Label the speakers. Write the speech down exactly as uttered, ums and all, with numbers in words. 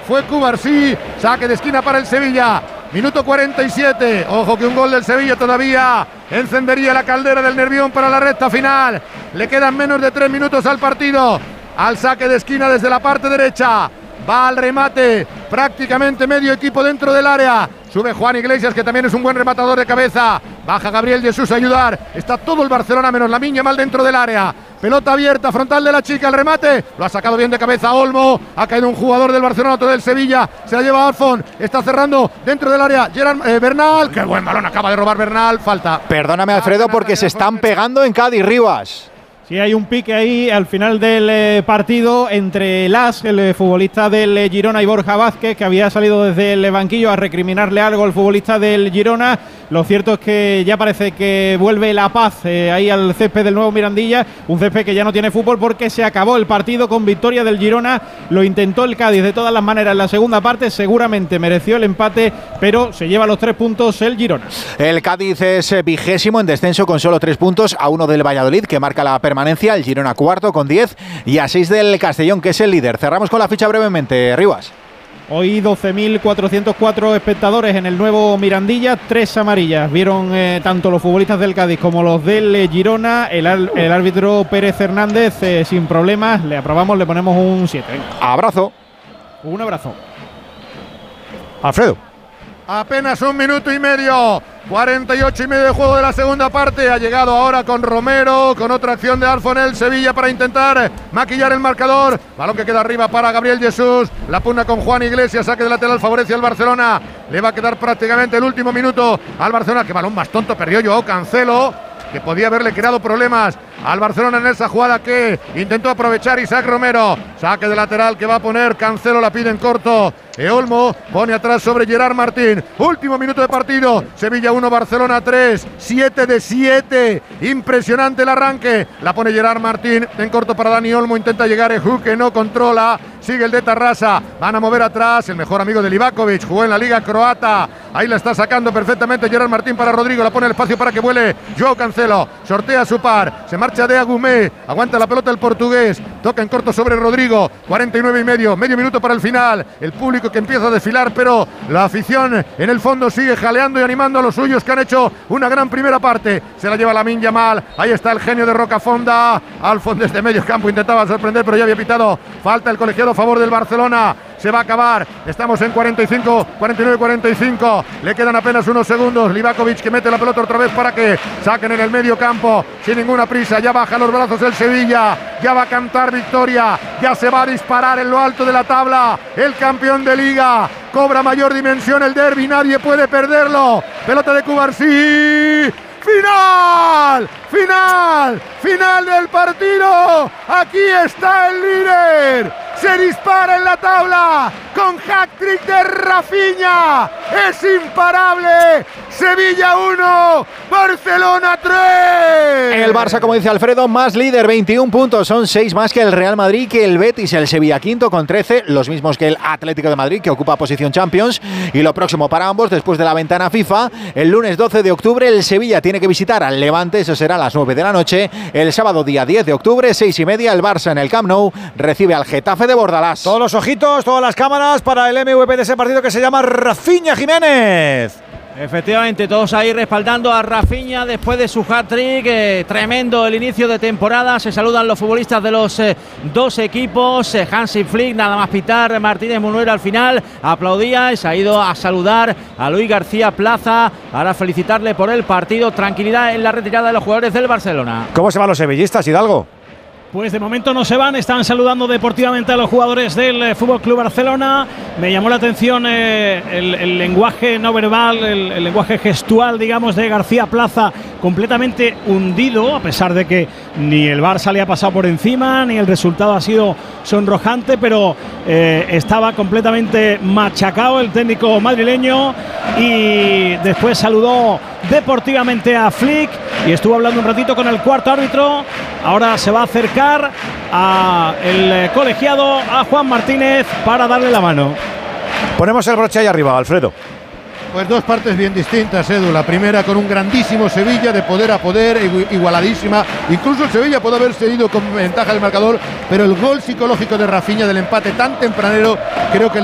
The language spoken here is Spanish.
Speaker 1: fue Cubarsí. Saque de esquina para el Sevilla. Minuto cuarenta y siete. Ojo que un gol del Sevilla todavía encendería la caldera del Nervión para la recta final. Le quedan menos de tres minutos al partido. Al saque de esquina desde la parte derecha. Va al remate, prácticamente medio equipo dentro del área. Sube Juan Iglesias, que también es un buen rematador de cabeza. Baja Gabriel Jesús a ayudar. Está todo el Barcelona menos la Minya mal dentro del área. Pelota abierta, frontal de la chica, el remate. Lo ha sacado bien de cabeza Olmo. Ha caído un jugador del Barcelona, otro del Sevilla. Se la lleva Alfon. Está cerrando dentro del área Gerard eh, Bernal. Qué buen balón acaba de robar Bernal. Falta.
Speaker 2: Perdóname, Alfredo, porque se están pegando en Cádiz, Rivas.
Speaker 3: Sí, hay un pique ahí al final del eh, partido entre Las, el eh, futbolista del eh, Girona, y Borja Vázquez, que había salido desde el banquillo a recriminarle algo al futbolista del Girona. Lo cierto es que ya parece que vuelve la paz eh, ahí al césped del nuevo Mirandilla, un césped que ya no tiene fútbol porque se acabó el partido con victoria del Girona. Lo intentó el Cádiz de todas las maneras en la segunda parte, seguramente mereció el empate, pero se lleva los tres puntos el Girona.
Speaker 2: El Cádiz es vigésimo en descenso con solo tres puntos, a uno del Valladolid, que marca la permanencia. El Girona cuarto con diez y a seis del Castellón, que es el líder. Cerramos con la ficha brevemente, Rivas.
Speaker 3: Hoy doce mil cuatrocientos cuatro espectadores en el nuevo Mirandilla, tres amarillas. Vieron eh, tanto los futbolistas del Cádiz como los del eh, Girona. El, el árbitro Pérez Hernández eh, sin problemas, le aprobamos, le ponemos un siete.
Speaker 2: Abrazo.
Speaker 3: Un abrazo.
Speaker 2: Alfredo.
Speaker 1: Apenas un minuto y medio. cuarenta y ocho y medio de juego de la segunda parte. Ha llegado ahora con Romero, con otra acción de Alfonel Sevilla para intentar maquillar el marcador. Balón que queda arriba para Gabriel Jesús. La pugna con Juan Iglesias, saque de lateral, favorece al Barcelona. Le va a quedar prácticamente el último minuto al Barcelona. Qué balón más tonto perdió Joao Cancelo, que podía haberle creado problemas al Barcelona en esa jugada que intentó aprovechar Isaac Romero. Saque de lateral que va a poner Cancelo, la pide en corto. E Olmo pone atrás sobre Gerard Martín. Último minuto de partido. Sevilla uno, Barcelona tres. siete de siete. Impresionante el arranque. La pone Gerard Martín en corto para Dani Olmo. Intenta llegar Eju, que no controla. Sigue el de Tarrasa. Van a mover atrás. El mejor amigo de Livakovic. Jugó en la Liga Croata. Ahí la está sacando perfectamente Gerard Martín para Rodrigo. La pone el espacio para que vuele Joao Cancelo. Sortea su par. Se marcha de Agumé. Aguanta la pelota el portugués. Toca en corto sobre Rodrigo. cuarenta y nueve y medio. Medio minuto para el final. El público que empieza a desfilar, pero la afición en el fondo sigue jaleando y animando a los suyos, que han hecho una gran primera parte. Se la lleva Lamine Yamal. Ahí está el genio de Rocafonda. Alfon desde medio campo intentaba sorprender, pero ya había pitado falta el colegiado a favor del Barcelona. Se va a acabar. Estamos en cuarenta y cinco, cuarenta y nueve, cuarenta y cinco. Le quedan apenas unos segundos. Livakovic, que mete la pelota otra vez para que saquen en el medio campo sin ninguna prisa. Ya baja los brazos el Sevilla. Ya va a cantar victoria. Ya se va a disparar en lo alto de la tabla el campeón de Liga. Cobra mayor dimensión el derbi. Nadie puede perderlo. Pelota de Cubarsí. ¡Final! ¡Final! ¡Final del partido! ¡Aquí está el líder! Se dispara en la tabla con hat-trick de Rafinha. ¡Es imparable! Sevilla uno, Barcelona tres.
Speaker 2: El Barça, como dice Alfredo, más líder, veintiún puntos. Son seis más que el Real Madrid, que el Betis. El Sevilla quinto con trece, los mismos que el Atlético de Madrid, que ocupa posición Champions. Y lo próximo para ambos, después de la ventana FIFA, el lunes doce de octubre, el Sevilla tiene que visitar al Levante. Eso será a las nueve de la noche. El sábado, día diez de octubre, seis y media, el Barça en el Camp Nou recibe al Getafe de Bordalás.
Speaker 4: Todos los ojitos, todas las cámaras para el M V P de ese partido, que se llama Rafinha Jiménez.
Speaker 5: Efectivamente, todos ahí respaldando a Rafinha después de su hat-trick. Eh, tremendo el inicio de temporada. Se saludan los futbolistas de los eh, dos equipos. Eh, Hansi Flick, nada más pitar. Martínez Munuera al final aplaudía y se ha ido a saludar a Luis García Plaza para felicitarle por el partido. Tranquilidad en la retirada de los jugadores del Barcelona.
Speaker 4: ¿Cómo se van los sevillistas, Hidalgo?
Speaker 3: Pues de momento no se van, están saludando deportivamente a los jugadores del eh, Fútbol Club Barcelona. Me llamó la atención eh, el, el lenguaje no verbal, el, el lenguaje gestual, digamos, de García Plaza, completamente hundido, a pesar de que ni el Barça le ha pasado por encima, ni el resultado ha sido sonrojante, pero eh, estaba completamente machacado el técnico madrileño, y después saludó deportivamente a Flick y estuvo hablando un ratito con el cuarto árbitro. Ahora se va a acercar a el colegiado, a Juan Martínez, para darle la mano.
Speaker 4: Ponemos el broche ahí arriba, Alfredo.
Speaker 1: Pues dos partes bien distintas, Edu. La primera con un grandísimo Sevilla de poder a poder, igualadísima. Incluso el Sevilla puede haber seguido con ventaja del marcador, pero el gol psicológico de Rafinha del empate tan tempranero creo que